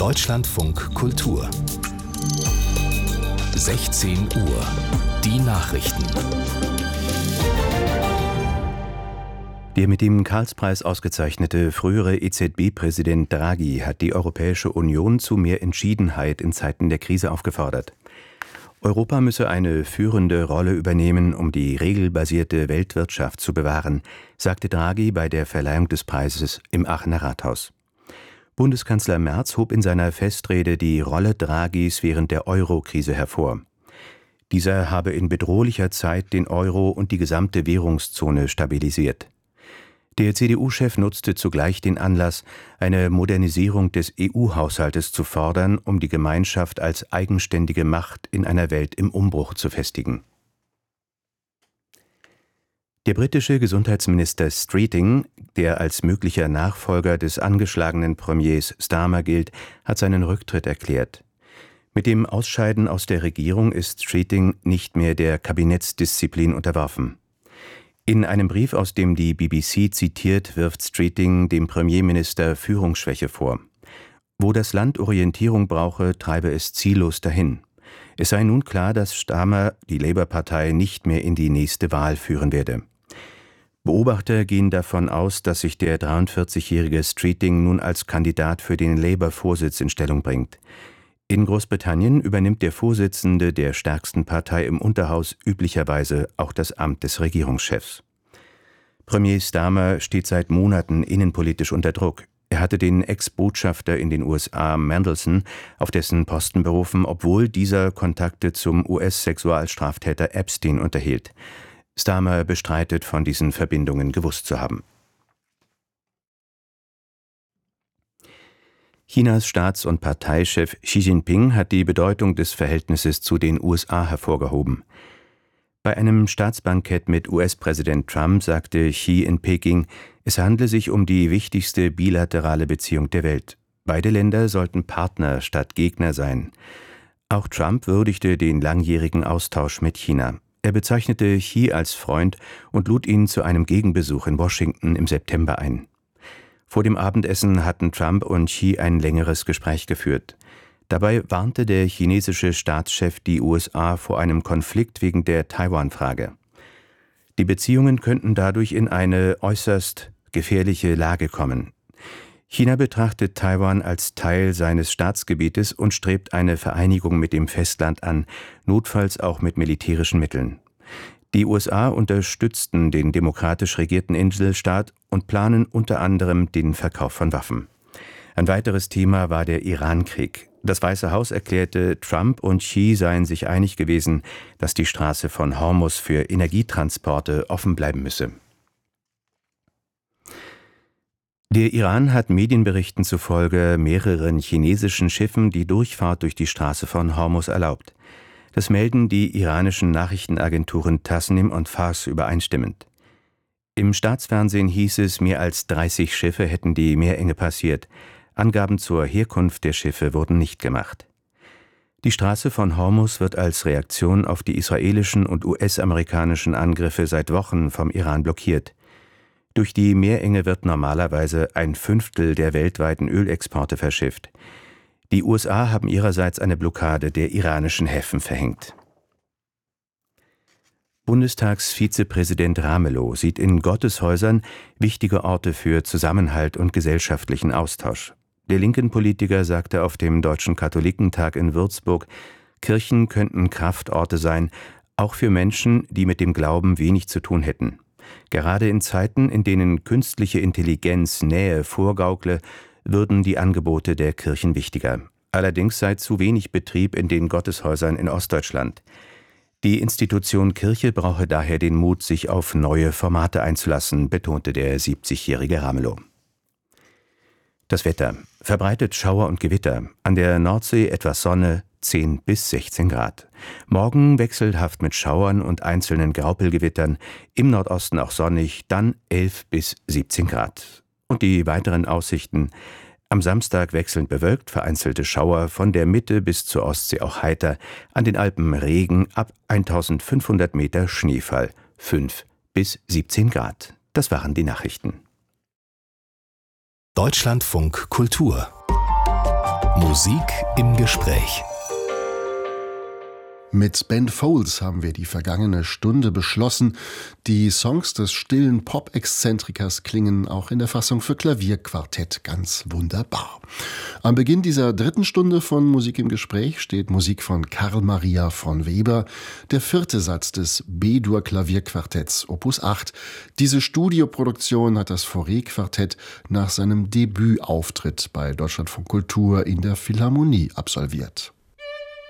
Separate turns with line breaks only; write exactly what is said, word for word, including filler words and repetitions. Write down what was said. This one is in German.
Deutschlandfunk Kultur sechzehn Uhr. Die Nachrichten.
Der mit dem Karlspreis ausgezeichnete frühere E Z B-Präsident Draghi hat die Europäische Union zu mehr Entschiedenheit in Zeiten der Krise aufgefordert. Europa müsse eine führende Rolle übernehmen, um die regelbasierte Weltwirtschaft zu bewahren, sagte Draghi bei der Verleihung des Preises im Aachener Rathaus. Bundeskanzler Merz hob in seiner Festrede die Rolle Draghis während der Euro-Krise hervor. Dieser habe in bedrohlicher Zeit den Euro und die gesamte Währungszone stabilisiert. Der C D U-Chef nutzte zugleich den Anlass, eine Modernisierung des E U-Haushaltes zu fordern, um die Gemeinschaft als eigenständige Macht in einer Welt im Umbruch zu festigen. Der britische Gesundheitsminister Streeting, der als möglicher Nachfolger des angeschlagenen Premiers Starmer gilt, hat seinen Rücktritt erklärt. Mit dem Ausscheiden aus der Regierung ist Streeting nicht mehr der Kabinettsdisziplin unterworfen. In einem Brief, aus dem die B B C zitiert, wirft Streeting dem Premierminister Führungsschwäche vor. Wo das Land Orientierung brauche, treibe es ziellos dahin. Es sei nun klar, dass Starmer die Labour-Partei nicht mehr in die nächste Wahl führen werde. Beobachter gehen davon aus, dass sich der dreiundvierzigjährige Streeting nun als Kandidat für den Labour-Vorsitz in Stellung bringt. In Großbritannien übernimmt der Vorsitzende der stärksten Partei im Unterhaus üblicherweise auch das Amt des Regierungschefs. Premier Starmer steht seit Monaten innenpolitisch unter Druck. Er hatte den Ex-Botschafter in den U S A Mandelson auf dessen Posten berufen, obwohl dieser Kontakte zum U S-Sexualstraftäter Epstein unterhielt. Starmer bestreitet, von diesen Verbindungen gewusst zu haben. Chinas Staats- und Parteichef Xi Jinping hat die Bedeutung des Verhältnisses zu den U S A hervorgehoben. Bei einem Staatsbankett mit U S-Präsident Trump sagte Xi in Peking, es handle sich um die wichtigste bilaterale Beziehung der Welt. Beide Länder sollten Partner statt Gegner sein. Auch Trump würdigte den langjährigen Austausch mit China. Er bezeichnete Xi als Freund und lud ihn zu einem Gegenbesuch in Washington im September ein. Vor dem Abendessen hatten Trump und Xi ein längeres Gespräch geführt. Dabei warnte der chinesische Staatschef die U S A vor einem Konflikt wegen der Taiwan-Frage. Die Beziehungen könnten dadurch in eine äußerst gefährliche Lage kommen. China betrachtet Taiwan als Teil seines Staatsgebietes und strebt eine Vereinigung mit dem Festland an, notfalls auch mit militärischen Mitteln. Die U S A unterstützten den demokratisch regierten Inselstaat und planen unter anderem den Verkauf von Waffen. Ein weiteres Thema war der Iran-Krieg. Das Weiße Haus erklärte, Trump und Xi seien sich einig gewesen, dass die Straße von Hormuz für Energietransporte offen bleiben müsse. Der Iran hat Medienberichten zufolge mehreren chinesischen Schiffen die Durchfahrt durch die Straße von Hormuz erlaubt. Das melden die iranischen Nachrichtenagenturen Tasnim und Fars übereinstimmend. Im Staatsfernsehen hieß es, mehr als dreißig Schiffe hätten die Meerenge passiert. Angaben zur Herkunft der Schiffe wurden nicht gemacht. Die Straße von Hormuz wird als Reaktion auf die israelischen und U S-amerikanischen Angriffe seit Wochen vom Iran blockiert. Durch die Meerenge wird normalerweise ein Fünftel der weltweiten Ölexporte verschifft. Die U S A haben ihrerseits eine Blockade der iranischen Häfen verhängt. Bundestagsvizepräsident Ramelow sieht in Gotteshäusern wichtige Orte für Zusammenhalt und gesellschaftlichen Austausch. Der linken Politiker sagte auf dem Deutschen Katholikentag in Würzburg, Kirchen könnten Kraftorte sein, auch für Menschen, die mit dem Glauben wenig zu tun hätten. Gerade in Zeiten, in denen künstliche Intelligenz Nähe vorgaukle, würden die Angebote der Kirchen wichtiger. Allerdings sei zu wenig Betrieb in den Gotteshäusern in Ostdeutschland. Die Institution Kirche brauche daher den Mut, sich auf neue Formate einzulassen, betonte der siebzigjährige Ramelow. Das Wetter. Verbreitet Schauer und Gewitter. An der Nordsee etwas Sonne, zehn bis sechzehn Grad. Morgen wechselhaft mit Schauern und einzelnen Graupelgewittern. Im Nordosten auch sonnig, dann elf bis siebzehn Grad. Und die weiteren Aussichten. Am Samstag wechselnd bewölkt, vereinzelte Schauer, von der Mitte bis zur Ostsee auch heiter. An den Alpen Regen, ab eintausendfünfhundert Meter Schneefall, fünf bis siebzehn Grad. Das waren die Nachrichten.
Deutschlandfunk Kultur Musik im Gespräch.
Mit Ben Folds haben wir die vergangene Stunde beschlossen. Die Songs des stillen Pop-Exzentrikers klingen auch in der Fassung für Klavierquartett ganz wunderbar. Am Beginn dieser dritten Stunde von Musik im Gespräch steht Musik von Carl Maria von Weber, der vierte Satz des B-Dur-Klavierquartetts Opus acht. Diese Studioproduktion hat das Fauré-Quartett nach seinem Debütauftritt bei Deutschlandfunk Kultur in der Philharmonie absolviert.